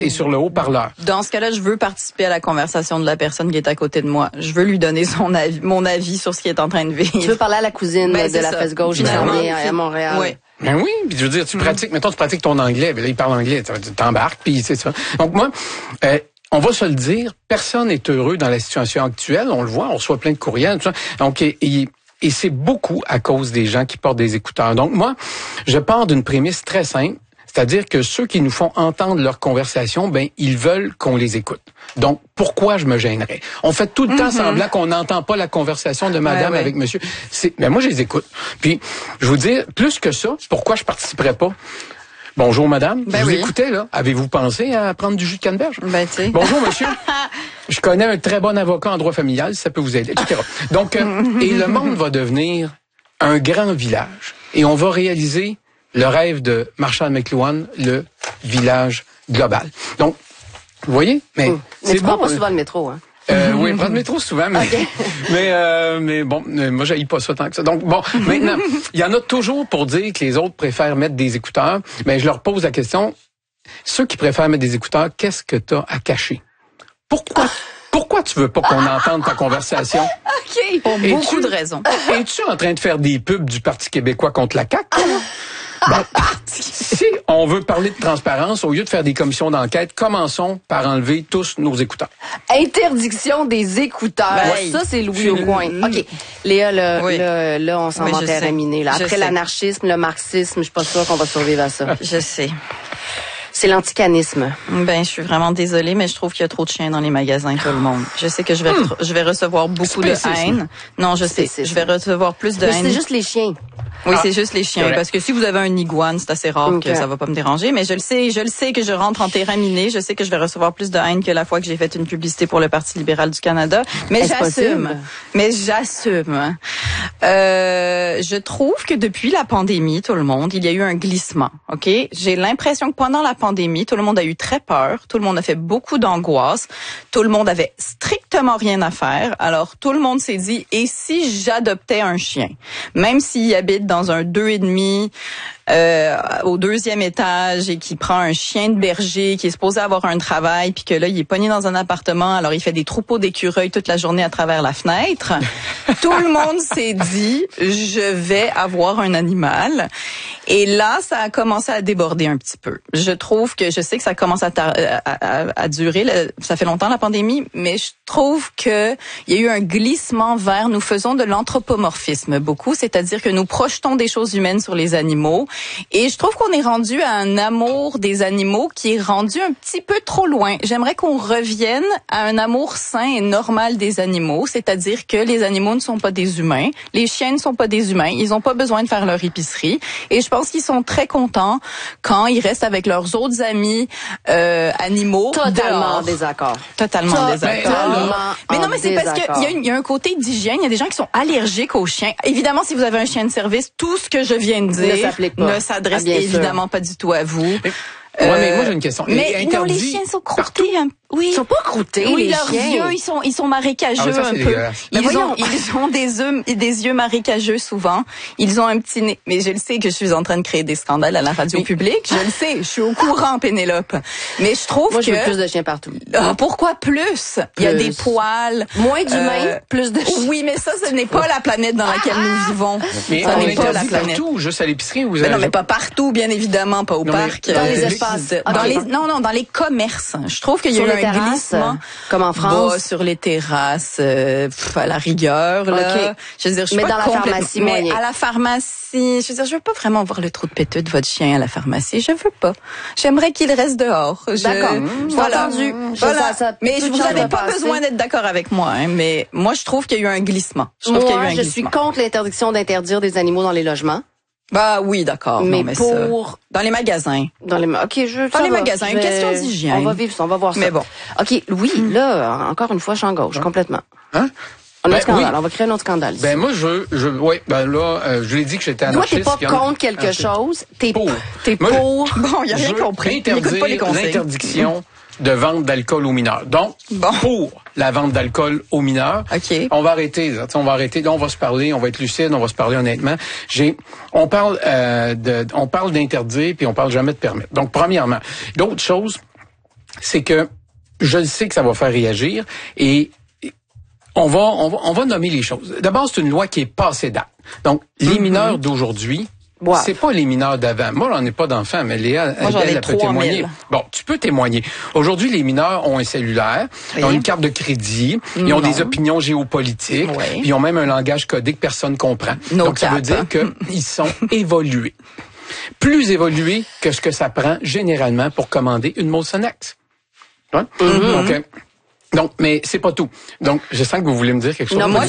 et sur le haut-parleur. Dans ce cas-là, je veux participer à la conversation de la personne qui est à côté de moi. Je veux lui donner mon avis sur ce qu'il est en train de vivre. Tu veux parler à la cousine de la fesse gauche qui est à Montréal. Oui. Ben oui, puis je veux dire, tu pratiques ton anglais, ben là, il parle anglais, tu t'embarques, puis c'est ça. Donc moi, on va se le dire, personne n'est heureux dans la situation actuelle, on le voit, on reçoit plein de courriels, tout ça. Donc, et c'est beaucoup à cause des gens qui portent des écouteurs. Donc moi, je pars d'une prémisse très simple. C'est-à-dire que ceux qui nous font entendre leur conversation, ben ils veulent qu'on les écoute. Donc, pourquoi je me gênerais? On fait tout le temps semblant qu'on n'entend pas la conversation de madame avec monsieur. Ben moi, je les écoute. Puis, je vous dis, plus que ça, pourquoi je participerais pas? Bonjour, madame. Je vous écoutais, là. Avez-vous pensé à prendre du jus de canneberge? Ben, tu sais. Bonjour, monsieur. Je connais un très bon avocat en droit familial, si ça peut vous aider, etc. Donc, et le monde va devenir un grand village. Et on va réaliser le rêve de Marshall McLuhan, le village global. Donc, vous voyez, mais tu prends pas souvent le métro, hein? Oui, je prends le métro souvent, mais mais bon, moi j'haïs pas ça tant que ça. Donc bon, maintenant, il y en a toujours pour dire que les autres préfèrent mettre des écouteurs, mais je leur pose la question, ceux qui préfèrent mettre des écouteurs, qu'est-ce que t'as à cacher? Pourquoi tu veux pas qu'on entende ta conversation? OK. Pour beaucoup de raisons. Es-tu en train de faire des pubs du Parti québécois contre la CAQ? Ben, si on veut parler de transparence, au lieu de faire des commissions d'enquête, commençons par enlever tous nos écouteurs. Interdiction des écouteurs. Ben, ça, c'est Louis au coin. OK. Léa, là, on s'en va terminer. Après l'anarchisme, le marxisme, je suis pas sûre qu'on va survivre à ça. Je sais. C'est l'anticanisme. Ben, je suis vraiment désolée, mais je trouve qu'il y a trop de chiens dans les magasins, tout le monde. Je sais que je vais recevoir beaucoup de haine. Non, je sais. Je vais recevoir plus de haine. C'est juste les chiens. Oui, c'est juste les chiens. Parce que si vous avez un iguane, c'est assez rare que ça va pas me déranger. Mais je le sais que je rentre en terrain miné. Je sais que je vais recevoir plus de haine que la fois que j'ai fait une publicité pour le Parti libéral du Canada. Mais j'assume. Je trouve que depuis la pandémie, tout le monde, il y a eu un glissement. OK? J'ai l'impression que pendant la pandémie, tout le monde a eu très peur. Tout le monde a fait beaucoup d'angoisse. Tout le monde avait strictement rien à faire. Alors, tout le monde s'est dit, et si j'adoptais un chien? Même s'il habite dans un 2,5 au 2e étage et qui prend un chien de berger qui est supposé avoir un travail puis que là il est pogné dans un appartement, alors il fait des troupeaux d'écureuils toute la journée à travers la fenêtre. Tout le monde s'est dit je vais avoir un animal. Et là, ça a commencé à déborder un petit peu. Je sais que ça commence à durer. Ça fait longtemps la pandémie, mais je trouve que il y a eu un glissement vers nous faisons de l'anthropomorphisme beaucoup, c'est-à-dire que nous projetons des choses humaines sur les animaux. Et je trouve qu'on est rendu à un amour des animaux qui est rendu un petit peu trop loin. J'aimerais qu'on revienne à un amour sain et normal des animaux, c'est-à-dire que les animaux ne sont pas des humains, les chiens ne sont pas des humains, ils n'ont pas besoin de faire leur épicerie. Et je pense qu'ils sont très contents quand ils restent avec leurs autres amis animaux. Totalement désaccord. Totalement désaccord. Mais non, mais c'est parce qu'il y a un côté d'hygiène. Il y a des gens qui sont allergiques aux chiens. Évidemment, si vous avez un chien de service, tout ce que je viens de dire ne s'adresse évidemment pas du tout à vous. Mais moi j'ai une question. Mais non, les chiens sont croûtés. Oui. Ils sont pas croûtés, oui, les leurs chiens. yeux, ils sont marécageux un peu. Ils ont des yeux marécageux souvent. Ils ont un petit nez. Mais je le sais que je suis en train de créer des scandales à la radio publique. Je le sais. Je suis au courant, Pénélope. Mais je trouve Moi, je veux plus de chiens partout. Pourquoi plus? Il y a des poils. Moins d'humains, plus de chiens. Oui, mais ça, ce n'est pas la planète dans laquelle nous vivons. Mais ça on n'est pas la planète. Partout, juste à l'épicerie ou non, mais pas partout, bien évidemment, pas au parc. Dans les espaces. Dans les commerces. Je trouve qu'il y a eu un glissement. Comme en France. Sur les terrasses, à la rigueur, là. Je veux dire, je suis mais pas dans la pharmacie, mais à la pharmacie, je veux dire, je veux pas vraiment voir le trou de péteux de votre chien à la pharmacie. Je veux pas. J'aimerais qu'il reste dehors. D'accord. Voilà. Entendu. Voilà. Mais vous n'avez pas besoin d'être d'accord avec moi, hein, mais moi, je trouve qu'il y a eu un glissement. Je suis contre l'interdiction d'interdire des animaux dans les logements. Bah oui, d'accord. Mais pour dans les magasins. Dans les magasins, une question d'hygiène. On va vivre ça, on va voir ça. Mais bon. OK, oui, là encore une fois, je suis en gauche complètement. Hein? On a un scandale, on va créer un autre scandale. Ben moi je l'ai dit que j'étais anarchiste. Toi, t'es pas contre quelque chose, t'es pour. Bon, il a rien compris. L'interdiction de vente d'alcool aux mineurs. Donc, pour la vente d'alcool aux mineurs, on va arrêter. Là, on va se parler, on va être lucide, on va se parler honnêtement. On parle d'interdire, puis on parle jamais de permettre. Donc, premièrement, d'autres choses. c'est que je le sais que ça va faire réagir et on va nommer les choses. D'abord, c'est une loi qui est passée date. Donc, les mineurs d'aujourd'hui, c'est pas les mineurs d'avant. Moi, j'en ai pas d'enfants, mais Léa, elle peut témoigner. Bon, tu peux témoigner. Aujourd'hui, les mineurs ont un cellulaire, ils ont une carte de crédit, ils ont des opinions géopolitiques, puis ils ont même un langage codé que personne comprend. Donc, ça veut dire qu'ils sont évolués. Plus évolués que ce que ça prend généralement pour commander une Molson X. Ouais? Donc, mais c'est pas tout. Donc, je sens que vous voulez me dire quelque chose. Non, moi,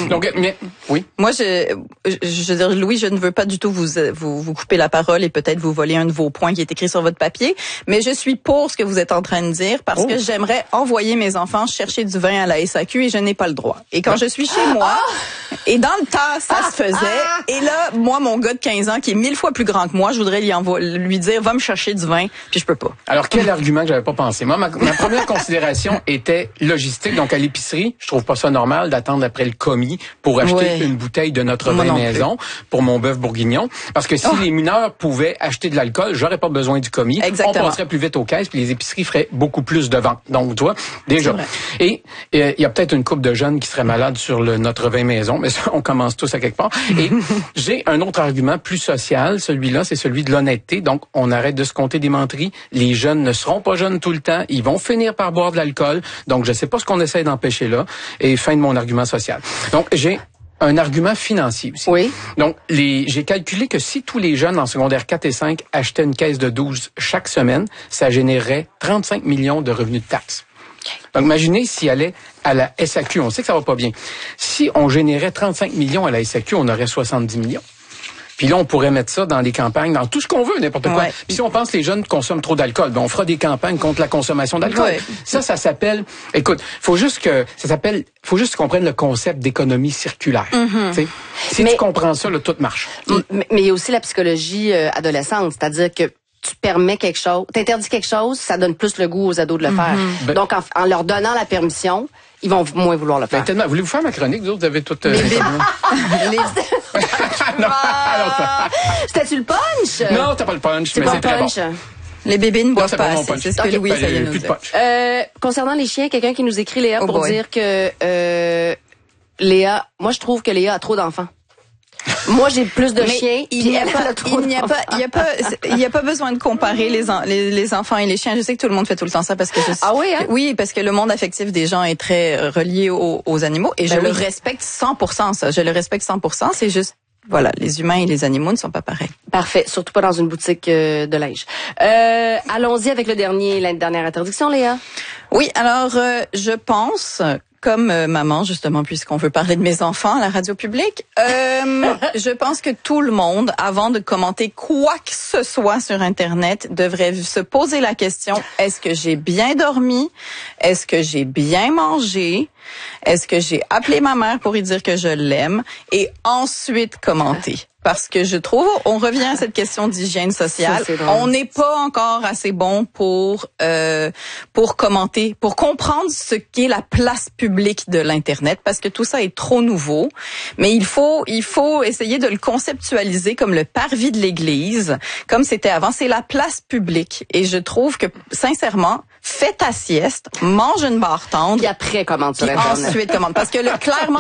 oui. Moi, je veux dire, Louis, je ne veux pas du tout vous couper la parole et peut-être vous voler un de vos points qui est écrit sur votre papier, mais je suis pour ce que vous êtes en train de dire parce que j'aimerais envoyer mes enfants chercher du vin à la SAQ et je n'ai pas le droit. Et quand je suis chez moi, et dans le temps, ça se faisait, et là, moi, mon gars de 15 ans qui est 1000 fois plus grand que moi, je voudrais lui dire, va me chercher du vin, puis je peux pas. Alors, quel argument que j'avais pas pensé? Moi, ma première considération était logistique. Donc, à l'épicerie, je trouve pas ça normal d'attendre après le commis pour acheter une bouteille de notre vin maison pour mon bœuf bourguignon. Parce que si les mineurs pouvaient acheter de l'alcool, j'aurais pas besoin du commis. Exactement. On passerait plus vite aux caisses puis les épiceries feraient beaucoup plus de ventes. Donc, tu vois, déjà. Et il y a peut-être une couple de jeunes qui seraient malades sur notre vin maison, mais ça, on commence tous à quelque part. Et j'ai un autre argument plus social. Celui-là, c'est celui de l'honnêteté. Donc, on arrête de se compter des menteries. Les jeunes ne seront pas jeunes tout le temps. Ils vont finir par boire de l'alcool. Donc, je sais pas ce qu'on essaie d'empêcher là. Et fin de mon argument social. Donc, j'ai un argument financier aussi. Oui. Donc, j'ai calculé que si tous les jeunes en secondaire 4 et 5 achetaient une caisse de 12 chaque semaine, ça générerait 35 millions de revenus de taxes. Donc, imaginez s'il allait à la SAQ. On sait que ça va pas bien. Si on générait 35 millions à la SAQ, on aurait 70 millions. Puis là, on pourrait mettre ça dans les campagnes, dans tout ce qu'on veut, n'importe quoi. Puis si on pense que les jeunes consomment trop d'alcool, ben on fera des campagnes contre la consommation d'alcool. Ça s'appelle... Écoute, faut juste que tu comprennes le concept d'économie circulaire. Si tu comprends ça, là, tout marche. Mais il y a aussi la psychologie adolescente, c'est-à-dire que tu permets quelque chose, t'interdis quelque chose, ça donne plus le goût aux ados de le faire. Donc, en leur donnant la permission, ils vont moins vouloir le faire. Voulez-vous faire ma chronique? Vous autres, vous avez tout... C'était-tu le punch? Non, t'as pas le punch, mais c'est très bon. Les bébés ne boivent pas assez. C'est ce que Louis essayait de nous dire. Concernant les chiens, quelqu'un qui nous écrit, Léa, pour dire que Léa, moi je trouve que Léa a trop d'enfants. Moi, j'ai plus de chiens. Il n'y a pas besoin de comparer les enfants et les chiens. Je sais que tout le monde fait tout le temps ça parce que oui, parce que le monde affectif des gens est très relié aux animaux et je le respecte 100%. Ça, je le respecte 100%. C'est juste. Voilà, les humains et les animaux ne sont pas pareils. Parfait, surtout pas dans une boutique de linge. Allons-y avec la dernière interdiction, Léa. Oui, alors je pense, comme maman justement, puisqu'on veut parler de mes enfants à la radio publique, je pense que tout le monde, avant de commenter quoi que ce soit sur Internet, devrait se poser la question, est-ce que j'ai bien dormi? Est-ce que j'ai bien mangé? Est-ce que j'ai appelé ma mère pour lui dire que je l'aime? Et ensuite commenter. Parce que je trouve, on revient à cette question d'hygiène sociale. On n'est pas encore assez bon pour commenter, pour comprendre ce qu'est la place publique de l'Internet, parce que tout ça est trop nouveau. Mais il faut essayer de le conceptualiser comme le parvis de l'Église, comme c'était avant. C'est la place publique. Et je trouve que, sincèrement, fais ta sieste, mange une barre tendre. Et après, commente sur Internet. Ensuite, commente. Parce que clairement,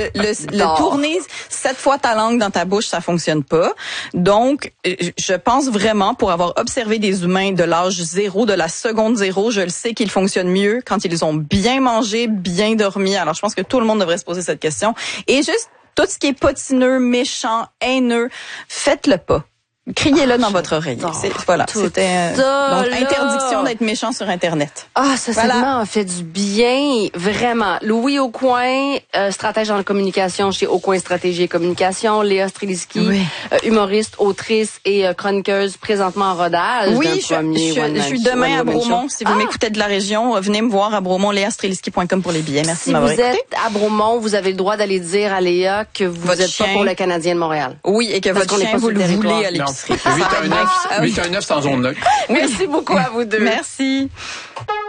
le tourner 7 fois ta langue dans ta bouche, ça fonctionne pas. Donc, je pense vraiment, pour avoir observé des humains de l'âge 0, de la seconde 0, je le sais qu'ils fonctionnent mieux quand ils ont bien mangé, bien dormi. Alors, je pense que tout le monde devrait se poser cette question. Et juste, tout ce qui est potineux, méchant, haineux, faites-le pas. Criez-le dans votre oreille. Voilà, c'était donc interdiction d'être méchant sur Internet. Ce segment a fait du bien, vraiment. Louis Aucoin, stratège en communication chez Aucoin Stratégie et Communication. Léa Streliski, humoriste, autrice et chroniqueuse présentement en rodage. Oui, je suis demain à Bromont. Si vous m'écoutez de la région, venez me voir à Bromont, leastreliski.com pour les billets. Merci de m'avoir écouté. Si vous êtes à Bromont, vous avez le droit d'aller dire à Léa que vous n'êtes pas pour le Canadien de Montréal. Oui, et que votre chien, vous le voulez à l'épicerie. 819 sans zone neutre. Merci beaucoup à vous deux. Merci.